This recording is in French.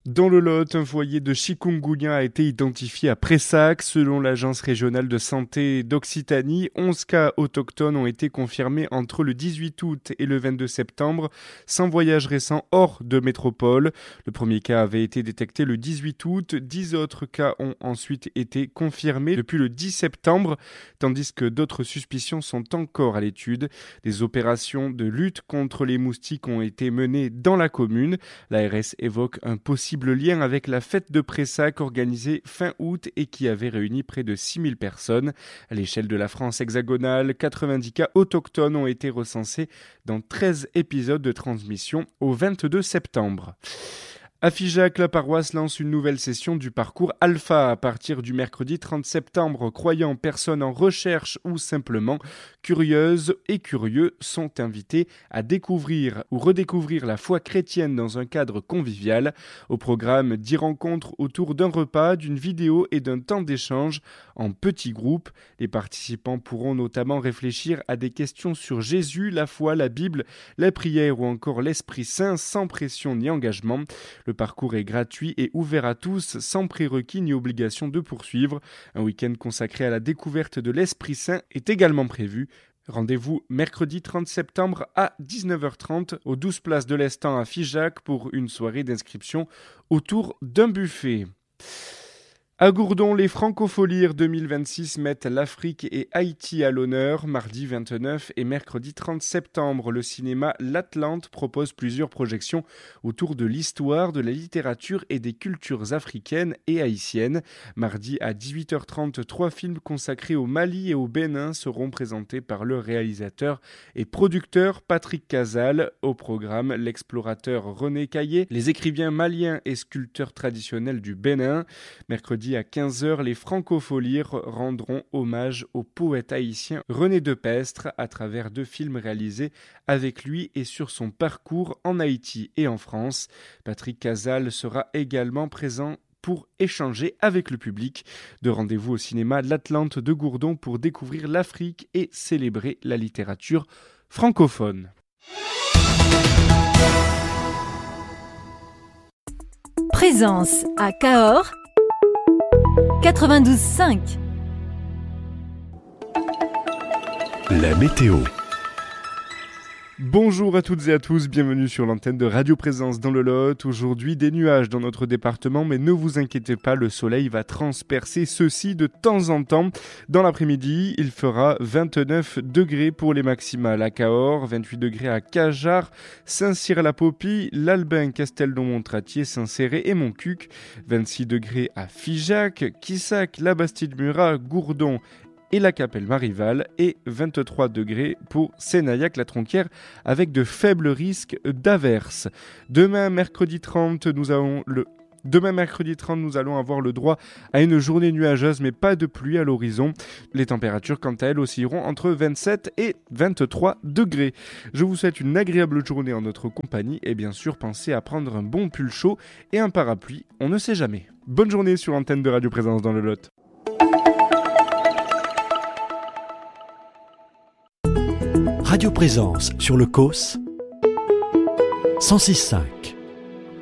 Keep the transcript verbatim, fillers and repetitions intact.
Dans le Lot, un foyer de chikungunya a été identifié à Prayssac. Selon l'Agence régionale de santé d'Occitanie, onze cas autochtones ont été confirmés entre le dix-huit août et le vingt-deux septembre, sans voyage récent hors de métropole. Le premier cas avait été détecté le dix-huit août, dix autres cas ont ensuite été confirmés depuis le dix septembre, tandis que d'autres suspicions sont encore à l'étude. Des opérations de lutte contre les moustiques ont été menées dans la commune. L'A R S évoque un possible lien avec la fête de Prayssac organisée fin août et qui avait réuni près de six mille personnes. À l'échelle de la France hexagonale, quatre-vingt-dix cas autochtones ont été recensés dans treize épisodes de transmission au vingt-deux septembre. À Figeac, la paroisse lance une nouvelle session du parcours Alpha à partir du mercredi trente septembre. Croyants, personnes en recherche ou simplement curieuses et curieux sont invités à découvrir ou redécouvrir la foi chrétienne dans un cadre convivial. Au programme, dix rencontres autour d'un repas, d'une vidéo et d'un temps d'échange en petits groupes. Les participants pourront notamment réfléchir à des questions sur Jésus, la foi, la Bible, la prière ou encore l'Esprit Saint sans pression ni engagement. Le parcours est gratuit et ouvert à tous, sans prérequis ni obligation de poursuivre. Un week-end consacré à la découverte de l'Esprit Saint est également prévu. Rendez-vous mercredi trente septembre à dix-neuf heures trente au douze place de l'Estang à Figeac pour une soirée d'inscription autour d'un buffet. À Gourdon, les Francopholies deux mille vingt-six mettent l'Afrique et Haïti à l'honneur. Mardi vingt-neuf et mercredi trente septembre, le cinéma L'Atlante propose plusieurs projections autour de l'histoire, de la littérature et des cultures africaines et haïtiennes. Mardi à dix-huit heures trente, trois films consacrés au Mali et au Bénin seront présentés par le réalisateur et producteur Patrick Casal. Au programme, l'explorateur René Caillé, les écrivains maliens et sculpteurs traditionnels du Bénin. Mercredi à quinze heures, les Francopholies rendront hommage au poète haïtien René Depestre à travers deux films réalisés avec lui et sur son parcours en Haïti et en France. Patrick Casal sera également présent pour échanger avec le public. De rendez-vous au cinéma L'Atlante de Gourdon pour découvrir l'Afrique et célébrer la littérature francophone. Présence à Cahors quatre-vingt-douze cinq. La météo. Bonjour à toutes et à tous, bienvenue sur l'antenne de Radio Présence dans le Lot. Aujourd'hui, des nuages dans notre département, mais ne vous inquiétez pas, le soleil va transpercer ceux-ci de temps en temps. Dans l'après-midi, il fera vingt-neuf degrés pour les maximales à Cahors, vingt-huit degrés à Cajar, Saint-Cyr-la-Popie, l'Albin, Castelnau-Montratier, Saint-Céré et Montcuq, vingt-six degrés à Figeac, Quissac, la Bastide-Murat, Gourdon et la Capelle-Marival et vingt-trois degrés pour Sénaillac-la-Tronquière avec de faibles risques d'averses. Demain, mercredi trente, nous avons le Demain mercredi trente, nous allons avoir le droit à une journée nuageuse mais pas de pluie à l'horizon. Les températures quant à elles oscilleront entre vingt-sept et vingt-trois degrés. Je vous souhaite une agréable journée en notre compagnie et bien sûr pensez à prendre un bon pull chaud et un parapluie, on ne sait jamais. Bonne journée sur l'antenne de Radio Présence dans le Lot. Radio Présence sur le C O S cent six virgule cinq.